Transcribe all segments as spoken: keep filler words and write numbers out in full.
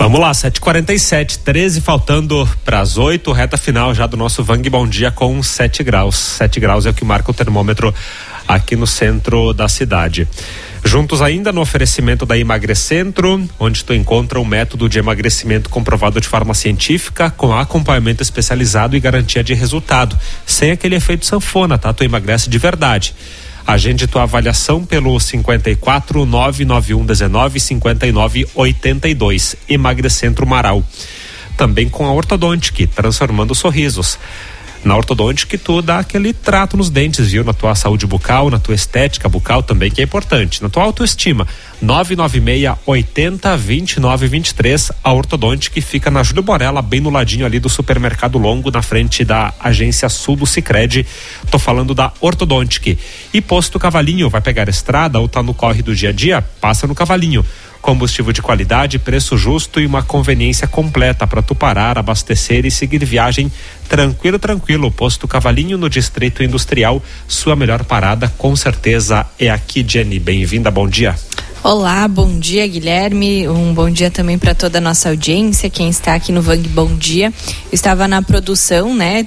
Vamos lá, sete e quarenta e sete, treze faltando para as oito, reta final já do nosso Vang Bom Dia com sete graus. sete graus é o que marca o termômetro aqui no centro da cidade. Juntos ainda no oferecimento da Emagrecentro, onde tu encontra um método de emagrecimento comprovado de forma científica, com acompanhamento especializado e garantia de resultado, sem aquele efeito sanfona, tá? Tu emagrece de verdade. Agende tua avaliação pelo cinquenta e quatro, nove nove um dezenove, cinquenta e nove oitenta e dois. Emagrecentro Marau. Também com a Ortodontic, transformando sorrisos. Na Ortodontic tu dá aquele trato nos dentes, viu? Na tua saúde bucal, na tua estética bucal também, que é importante. Na tua autoestima. nove nove seis, oitenta, vinte e nove, vinte e três. A Ortodontic fica na Júlio Borella, bem no ladinho ali do Supermercado Longo, na frente da Agência Sul do Sicredi. Tô falando da Ortodontic. E Posto Cavalinho, vai pegar estrada ou tá no corre do dia a dia? Passa no Cavalinho. Combustível de qualidade, preço justo e uma conveniência completa para tu parar, abastecer e seguir viagem tranquilo, tranquilo. Posto Cavalinho no Distrito Industrial, sua melhor parada com certeza é aqui. Jenny, bem-vinda, bom dia. Olá, bom dia, Guilherme, um bom dia também para toda a nossa audiência, quem está aqui no Vang Bom Dia. Estava na produção, né?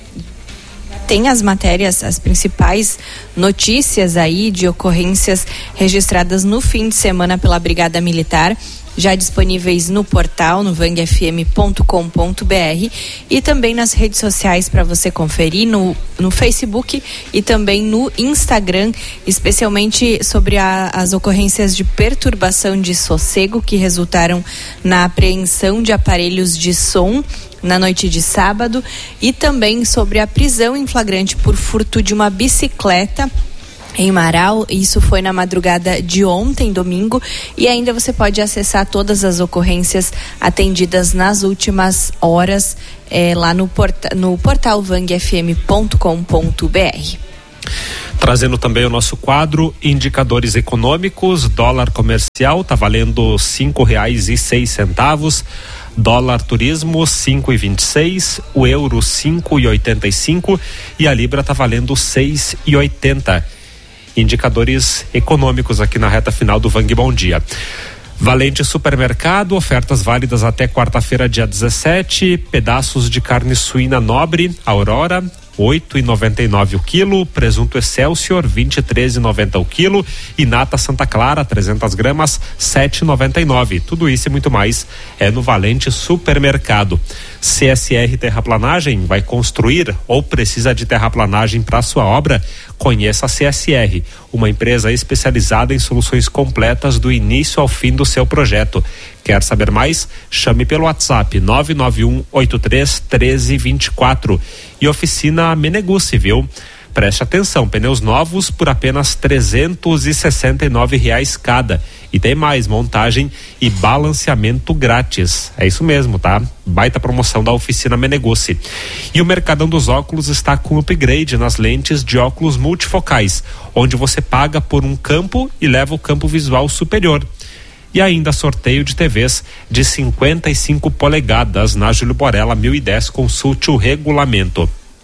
Tem as matérias, as principais notícias aí de ocorrências registradas no fim de semana pela Brigada Militar, já disponíveis no portal, no vang f m ponto com ponto b r, e também nas redes sociais para você conferir, no, no Facebook e também no Instagram, especialmente sobre a, as ocorrências de perturbação de sossego que resultaram na apreensão de aparelhos de som na noite de sábado, e também sobre a prisão em flagrante por furto de uma bicicleta em Marau. Isso foi na madrugada de ontem, domingo, e ainda você pode acessar todas as ocorrências atendidas nas últimas horas é, lá no, porta, no portal vang f m ponto com ponto b r. Trazendo também o nosso quadro Indicadores Econômicos. Dólar comercial tá valendo cinco reais e seis centavos. Dólar turismo cinco e vinte e seis, o euro cinco e oitenta e cinco e a libra tá valendo seis e oitenta. Indicadores econômicos aqui na reta final do Vang Bom Dia. Valente Supermercado, ofertas válidas até quarta-feira, dia dezessete. Pedaços de carne suína nobre Aurora, oito e noventa e nove o quilo. Presunto Excelsior, vinte e três e noventa o quilo. E nata Santa Clara, trezentas gramas, sete e noventa e nove. Tudo isso e muito mais é no Valente Supermercado. C S R Terraplanagem, vai construir ou precisa de terraplanagem para sua obra? Conheça a C S R, uma empresa especializada em soluções completas do início ao fim do seu projeto. Quer saber mais? Chame pelo WhatsApp nove nove um oito três um três dois quatro. E oficina Meneguci, viu? Preste atenção, pneus novos por apenas trezentos e sessenta e nove reais cada. E tem mais, montagem e balanceamento grátis. É isso mesmo, tá? Baita promoção da oficina Meneguci. E o Mercadão dos Óculos está com upgrade nas lentes de óculos multifocais, onde você paga por um campo e leva o campo visual superior. E ainda sorteio de T Vs de cinquenta e cinco polegadas na Júlio Borella mil e dez. Consulte o regulamento.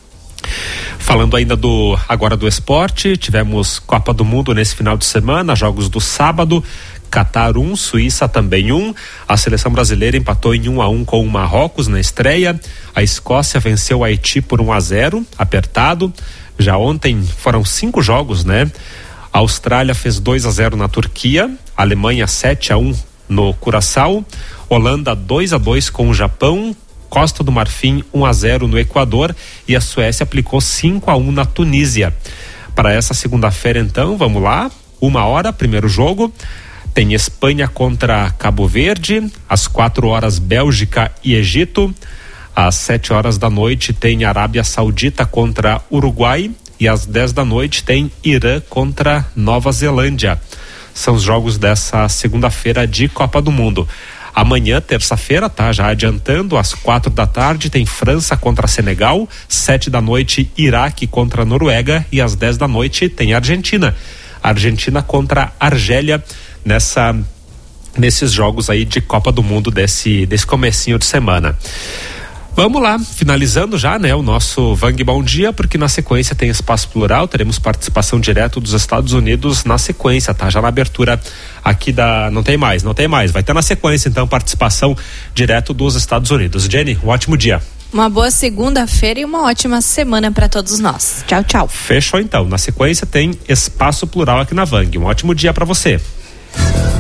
Falando ainda do agora do esporte, tivemos Copa do Mundo nesse final de semana, jogos do sábado. Catar um, Suíça também um. A seleção brasileira empatou em um a um com o Marrocos na estreia. A Escócia venceu o Haiti por um a zero, apertado. Já ontem foram cinco jogos, né? A Austrália fez dois a zero na Turquia. A Alemanha sete a um no Curaçao. Holanda dois a dois com o Japão. Costa do Marfim um a zero no Equador. E a Suécia aplicou cinco a um na Tunísia. Para essa segunda-feira, então, vamos lá. Uma hora, primeiro jogo. Tem Espanha contra Cabo Verde. Às quatro horas, Bélgica e Egito. Às sete horas da noite tem Arábia Saudita contra Uruguai. E às dez da noite tem Irã contra Nova Zelândia. São os jogos dessa segunda-feira de Copa do Mundo. Amanhã, terça-feira, tá? Já adiantando, às quatro da tarde tem França contra Senegal. Sete da noite, Iraque contra Noruega. E às dez da noite tem Argentina. Argentina contra Argélia nessa, nesses jogos aí de Copa do Mundo desse, desse comecinho de semana. Vamos lá, finalizando já, né, o nosso Vang Bom Dia, porque na sequência tem Espaço Plural, teremos participação direto dos Estados Unidos na sequência, tá? Já na abertura aqui da... Não tem mais, não tem mais. Vai ter na sequência, então, participação direto dos Estados Unidos. Jenny, um ótimo dia. Uma boa segunda-feira e uma ótima semana para todos nós. Tchau, tchau. Fechou, então. Na sequência tem Espaço Plural aqui na Vang. Um ótimo dia para você.